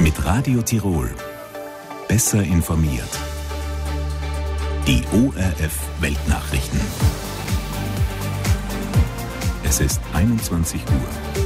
Mit Radio Tirol. Besser informiert. Die ORF Weltnachrichten. Es ist 21 Uhr.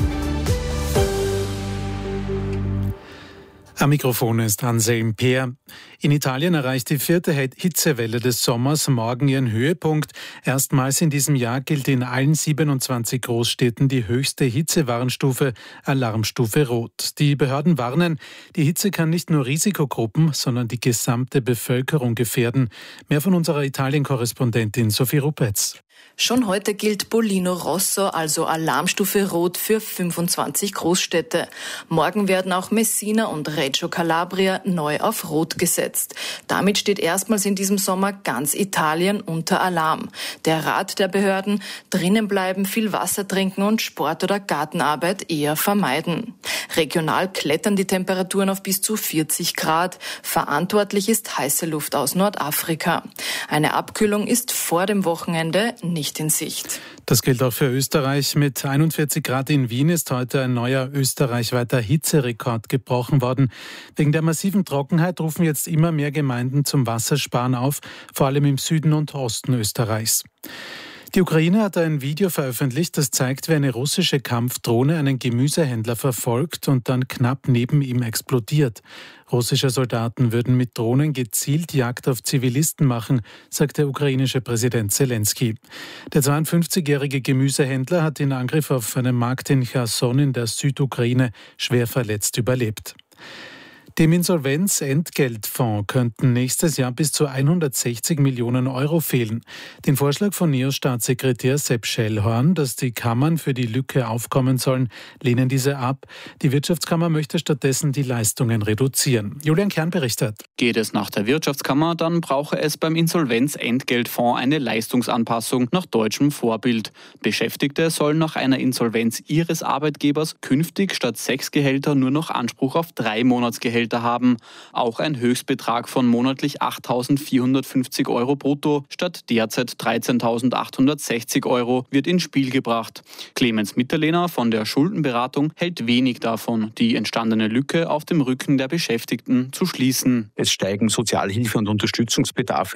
Am Mikrofon ist Anselm Peer. In Italien erreicht die 4. Hitzewelle des Sommers morgen ihren Höhepunkt. Erstmals in diesem Jahr gilt in allen 27 Großstädten die höchste Hitzewarnstufe, Alarmstufe Rot. Die Behörden warnen, die Hitze kann nicht nur Risikogruppen, sondern die gesamte Bevölkerung gefährden. Mehr von unserer Italien-Korrespondentin Sophie Rupetz. Schon heute gilt Pollino Rosso, also Alarmstufe Rot, für 25 Großstädte. Morgen werden auch Messina und Reggio Calabria neu auf Rot gesetzt. Damit steht erstmals in diesem Sommer ganz Italien unter Alarm. Der Rat der Behörden: drinnen bleiben, viel Wasser trinken und Sport- oder Gartenarbeit eher vermeiden. Regional klettern die Temperaturen auf bis zu 40 Grad. Verantwortlich ist heiße Luft aus Nordafrika. Eine Abkühlung ist vor dem Wochenende nicht in Sicht. Das gilt auch für Österreich. Mit 41 Grad in Wien ist heute ein neuer österreichweiter Hitzerekord gebrochen worden. Wegen der massiven Trockenheit rufen jetzt immer mehr Gemeinden zum Wassersparen auf, vor allem im Süden und Osten Österreichs. Die Ukraine hat ein Video veröffentlicht, das zeigt, wie eine russische Kampfdrohne einen Gemüsehändler verfolgt und dann knapp neben ihm explodiert. Russische Soldaten würden mit Drohnen gezielt Jagd auf Zivilisten machen, sagt der ukrainische Präsident Zelensky. Der 52-jährige Gemüsehändler hat den Angriff auf einen Markt in Cherson in der Südukraine schwer verletzt überlebt. Dem Insolvenzentgeltfonds könnten nächstes Jahr bis zu 160 Millionen Euro fehlen. Den Vorschlag von NEOS-Staatssekretär Sepp Schellhorn, dass die Kammern für die Lücke aufkommen sollen, lehnen diese ab. Die Wirtschaftskammer möchte stattdessen die Leistungen reduzieren. Julian Kern berichtet. Geht es nach der Wirtschaftskammer, dann brauche es beim Insolvenzentgeltfonds eine Leistungsanpassung nach deutschem Vorbild. Beschäftigte sollen nach einer Insolvenz ihres Arbeitgebers künftig statt 6 Gehälter nur noch Anspruch auf 3 Monatsgehälter haben. Auch ein Höchstbetrag von monatlich 8.450 Euro brutto statt derzeit 13.860 Euro wird ins Spiel gebracht. Clemens Mitterlehner von der Schuldenberatung hält wenig davon, die entstandene Lücke auf dem Rücken der Beschäftigten zu schließen. Es steigen Sozialhilfe- und Unterstützungsbedarfe